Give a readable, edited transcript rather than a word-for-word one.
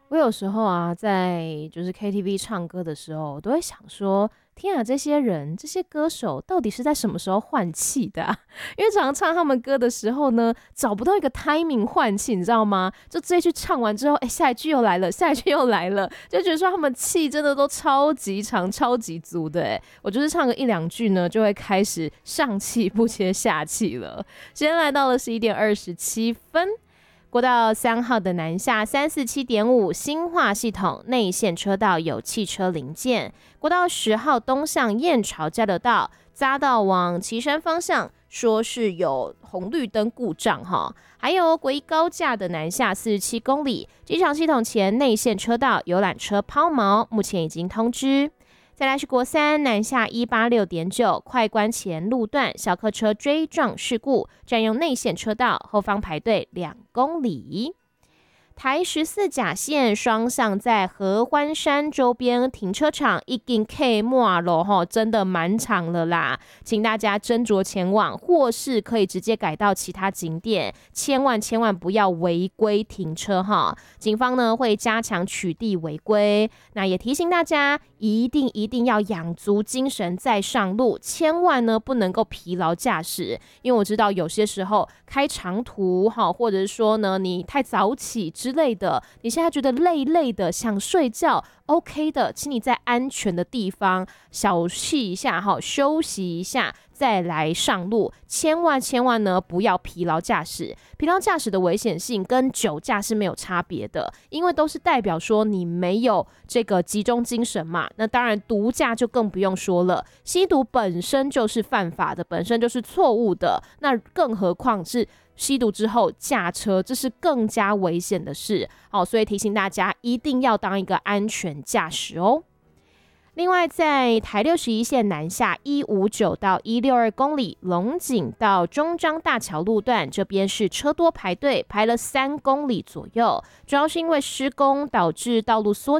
我有时候啊，在就是 KTV 唱歌的时候，我都会想说：天啊，这些人、这些歌手到底是在什么时候换气的啊？因为常常唱他们歌的时候呢，找不到一个 timing 换气，你知道吗？就这一句唱完之后，哎，下一句又来了，下一句又来了，就觉得说他们气真的都超级长、超级足的。哎，我就是唱个一两句呢，就会开始上气不接下气了。时间来到了11:27。国道3号的南下347.5新化系统内线车道有汽车零件，国道10号东向燕巢交流道匝道往旗山方向说是有红绿灯故障哈，还有国一高架的南下47公里，机场系统前内线车道游览车抛锚，目前已经通知。再来是国三南下186.9快关前路段小客车追撞事故，占用内线车道，后方排队2公里。台14甲线双向在合欢山周边停车场已经 K 末了，真的蛮长了啦，请大家斟酌前往，或是可以直接改到其他景点，千万不要违规停车哈。警方呢会加强取缔违规，那也提醒大家一定要养足精神再上路，千万呢不能够疲劳驾驶，因为我知道有些时候开长途或者是说呢你太早起之类的，你现在觉得累的想睡觉 OK 的，请你在安全的地方小憩一下休息一下再来上路，千万呢不要疲劳驾驶。疲劳驾驶的危险性跟酒驾是没有差别的，因为都是代表说你没有这个集中精神嘛。那当然毒驾就更不用说了，吸毒本身就是犯法的，本身就是错误的，那更何况是吸毒之后驾车，这是更加危险的事。所以提醒大家一定要当一个安全驾驶哦。另外，在台61线南下159到162公里，龙井到中彰大桥路段，这边是车多排队，排了3公里左右，主要是因为施工导致道路缩